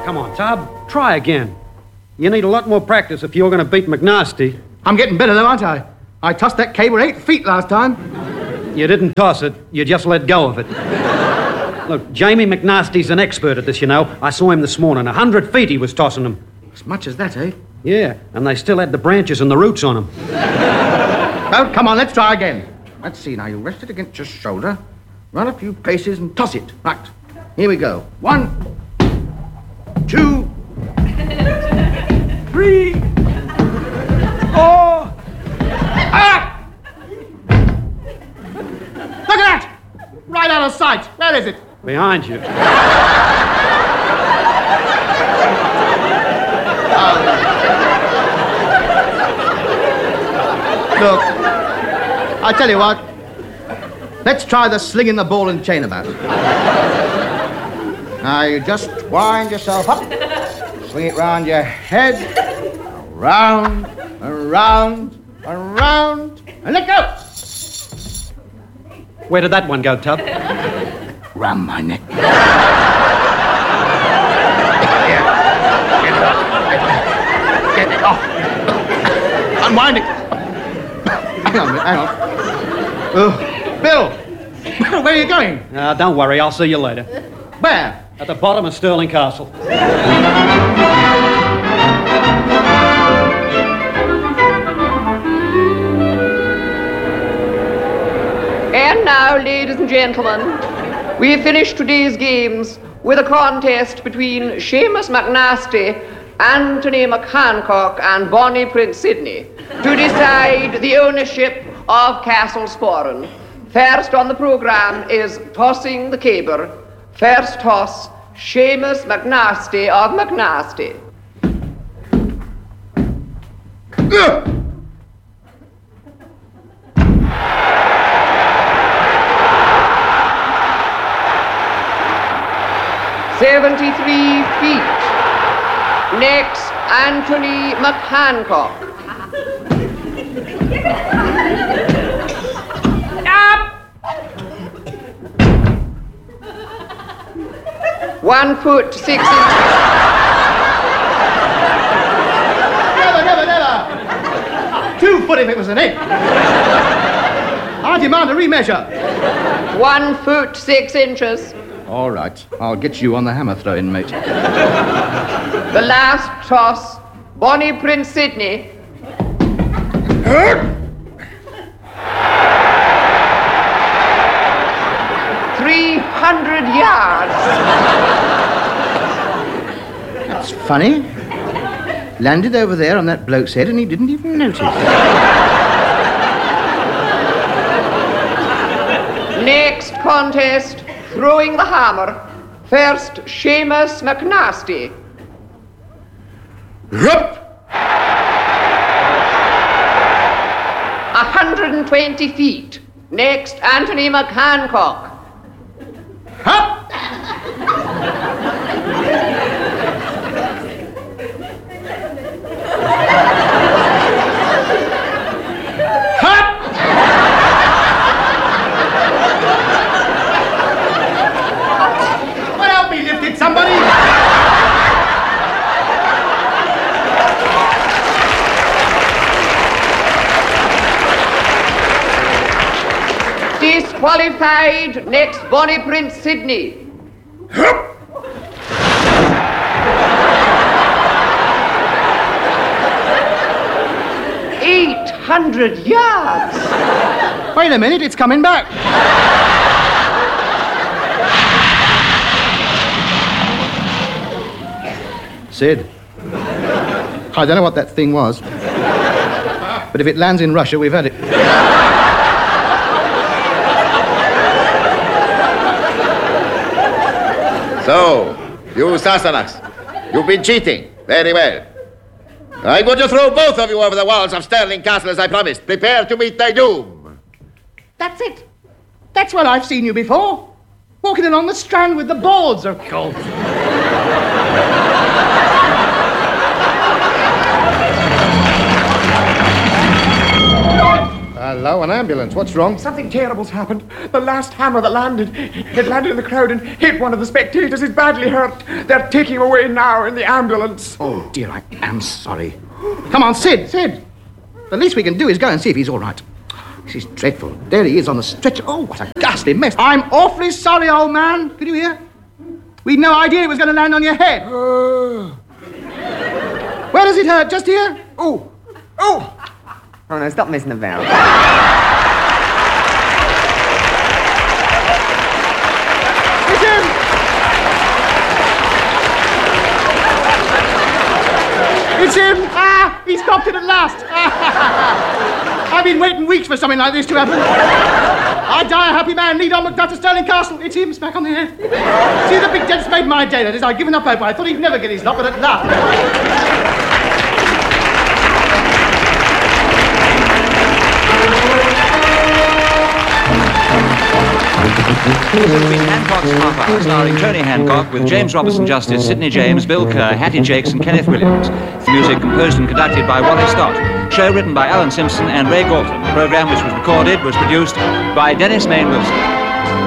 Come on, Tub. Try again. You need a lot more practice if you're going to beat McNasty. I'm getting better, though, aren't I? I tossed that cable 8 feet last time. You didn't toss it. You just let go of it. Look, Jamie McNasty's an expert at this, you know. I saw him this morning. 100 feet he was tossing them. As much as that, eh? Yeah, and they still had the branches and the roots on them. Well, come on, let's try again. Let's see, now you rest it against your shoulder, run a few paces and toss it. Right, here we go. 1, 2, 3, 4. Ah! Look at that! Right out of sight. Where is it? Behind you. Look, I tell you what. Let's try the slinging the ball and chain about. Now you just wind yourself up, swing it round your head, around, around, around, and let go. Where did that one go, Tub? Round my neck. Get it off. Unwind it. Hang on. Bill, where are you going? Don't worry, I'll see you later. Where? At the bottom of Stirling Castle. And now, ladies and gentlemen, we finish today's games with a contest between Seamus McNasty, Anthony McHancock, and Bonnie Prince Sydney to decide the ownership of Castle Sporran. First on the programme is tossing the caber. First toss, Seamus McNasty of McNasty. 73 feet. Next, Anthony McHancock. Up! 1 foot 6 inches. Never. 2 foot if it was an 8. I demand a remeasure. 1 foot 6 inches. All right, I'll get you on the hammer throwing, mate. The last toss, Bonnie Prince Sydney. 300 yards. That's funny. Landed over there on that bloke's head and he didn't even notice. Next contest, throwing the hammer. First, Seamus McNasty. 120 feet. Next, Anthony McHancock. Hup! Well, help me lift it, somebody! Disqualified. Next, Bonnie Prince Sydney. 800 yards. Wait a minute, it's coming back. Sid, I don't know what that thing was, but if it lands in Russia, we've had it. So, you Sasanaks, you've been cheating. Very well. I'm going to throw both of you over the walls of Stirling Castle as I promised. Prepare to meet thy doom. That's it. That's what I've seen you before. Walking along the Strand with the boards, of course. Hello, an ambulance. What's wrong? Something terrible's happened. The last hammer that landed, it landed in the crowd and hit one of the spectators. He's badly hurt. They're taking him away now in the ambulance. Oh, dear, I am sorry. Come on, Sid. The least we can do is go and see if he's all right. This is dreadful. There he is on the stretcher. Oh, what a ghastly mess. I'm awfully sorry, old man. Could you hear? We'd no idea it was going to land on your head. Where does it hurt? Just here? Oh, no, stop messing about. It's him! It's him! Ah! He stopped it at last! I've been waiting weeks for something like this to happen. I die a happy man, lead on Macduff to Stirling Castle. It's him, smack on the head. See, the big dent's made my day, that is. I'd given up hope. I thought he'd never get his lot, but at last. This has been Hancock's Half Hour, starring Tony Hancock with James Robertson Justice, Sidney James, Bill Kerr, Hattie Jakes and Kenneth Williams. The music composed and conducted by Wally Scott. Show written by Alan Simpson and Ray Galton. The programme, which was recorded, was produced by Dennis Main Wilson.